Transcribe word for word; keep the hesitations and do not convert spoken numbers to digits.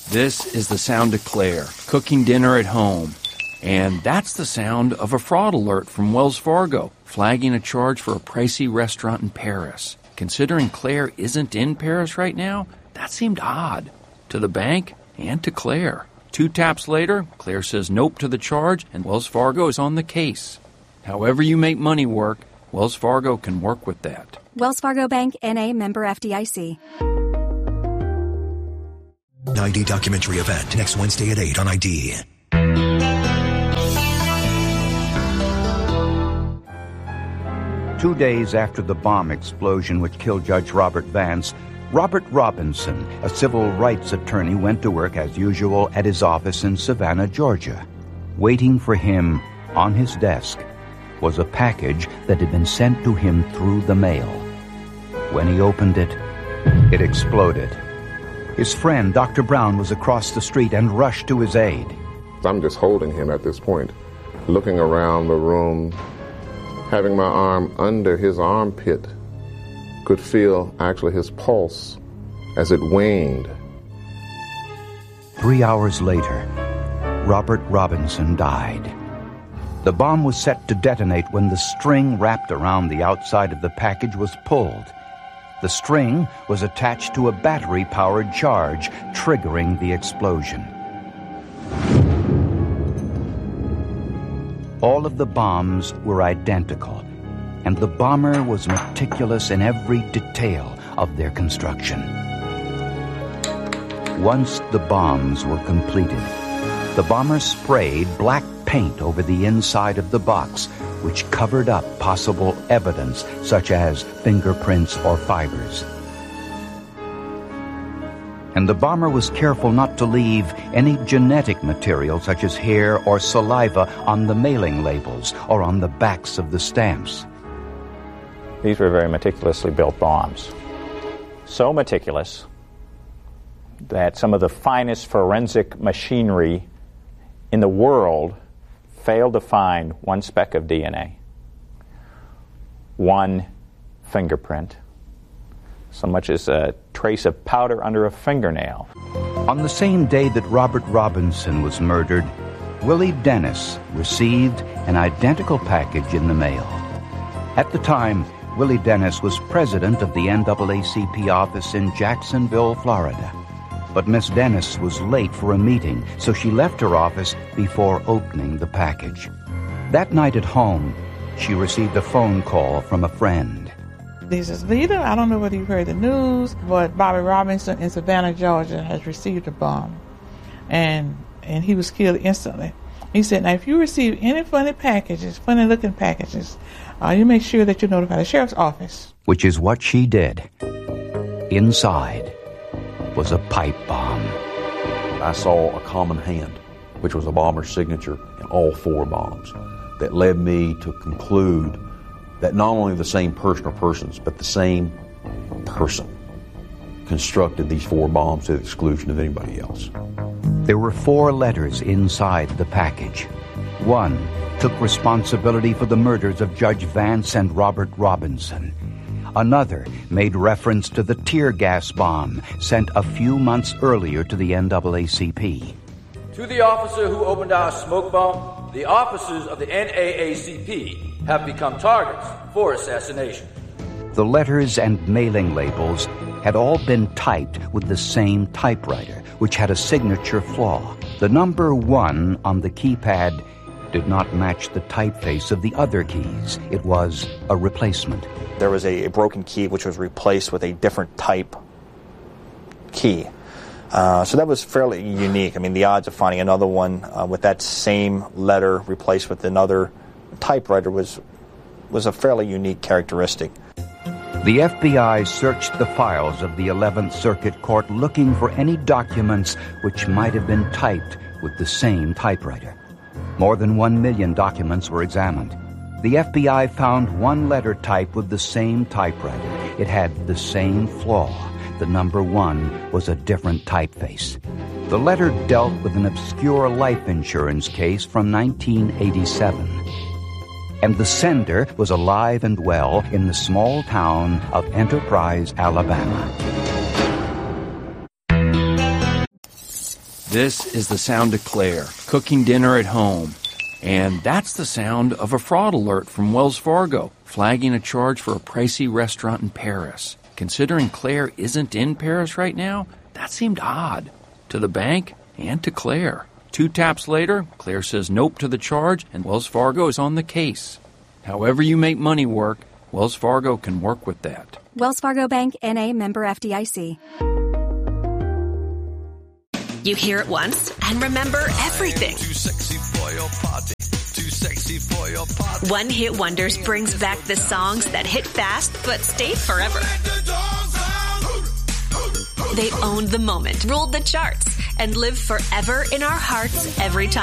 This is the sound of Claire, cooking dinner at home. And that's the sound of a fraud alert from Wells Fargo, flagging a charge for a pricey restaurant in Paris. Considering Claire isn't in Paris right now, that seemed odd. To the bank and to Claire. Two taps later, Claire says nope to the charge, and Wells Fargo is on the case. However you make money work, Wells Fargo can work with that. Wells Fargo Bank, N A, member F D I C. ninety documentary event next Wednesday at eight on I D. Two days after the bomb explosion which killed Judge Robert Vance, Robert Robinson, a civil rights attorney, went to work as usual at his office in Savannah, Georgia. Waiting for him on his desk was a package that had been sent to him through the mail. When he opened it, it exploded. His friend, Doctor Brown, was across the street and rushed to his aid. I'm just holding him at this point, looking around the room, having my arm under his armpit, could feel actually his pulse as it waned. Three hours later, Robert Robinson died. The bomb was set to detonate when the string wrapped around the outside of the package was pulled. The string was attached to a battery-powered charge, triggering the explosion. All of the bombs were identical, and the bomber was meticulous in every detail of their construction. Once the bombs were completed, the bomber sprayed black paint over the inside of the box, which covered up possible evidence such as fingerprints or fibers. And the bomber was careful not to leave any genetic material such as hair or saliva on the mailing labels or on the backs of the stamps. These were very meticulously built bombs. So meticulous that some of the finest forensic machinery in the world failed to find one speck of D N A, one fingerprint, so much as a trace of powder under a fingernail. On the same day that Robert Robinson was murdered, Willie Dennis received an identical package in the mail. At the time, Willie Dennis was president of the N double A C P office in Jacksonville, Florida. But Miss Dennis was late for a meeting, so she left her office before opening the package. That night at home, she received a phone call from a friend. This is Lita. I don't know whether you've heard the news, but Bobby Robinson in Savannah, Georgia has received a bomb. And and he was killed instantly. He said, now if you receive any funny packages, funny looking packages, uh, you make sure that you notify the sheriff's office. Which is what she did. Inside was a pipe bomb. I saw a common hand, which was a bomber's signature in all four bombs, that led me to conclude that not only the same person or persons, but the same person constructed these four bombs to the exclusion of anybody else. There were four letters inside the package. One took responsibility for the murders of Judge Vance and Robert Robinson. Another made reference to the tear gas bomb sent a few months earlier to the N double A C P. To the officer who opened our smoke bomb, the officers of the N double A C P have become targets for assassination. The letters and mailing labels had all been typed with the same typewriter, which had a signature flaw. The number one on the keypad did not match the typeface of the other keys. It was a replacement. There was a, a broken key which was replaced with a different type key. Uh, so that was fairly unique. I mean, the odds of finding another one uh, with that same letter replaced with another typewriter was was a fairly unique characteristic. The F B I searched the files of the eleventh Circuit Court looking for any documents which might have been typed with the same typewriter. More than one million documents were examined. The F B I found one letter typed with the same typewriter. It had the same flaw. The number one was a different typeface. The letter dealt with an obscure life insurance case from nineteen eighty-seven. And the sender was alive and well in the small town of Enterprise, Alabama. This is the sound of Claire, cooking dinner at home. And that's the sound of a fraud alert from Wells Fargo, flagging a charge for a pricey restaurant in Paris. Considering Claire isn't in Paris right now, that seemed odd. To the bank and to Claire. Two taps later, Claire says nope to the charge, and Wells Fargo is on the case. However you make money work, Wells Fargo can work with that. Wells Fargo Bank, N A, member F D I C. You hear it once and remember everything. Too sexy for your party. Too sexy for your party. One Hit Wonders brings back the songs that hit fast but stayed forever. They owned the moment, ruled the charts, and live forever in our hearts every time.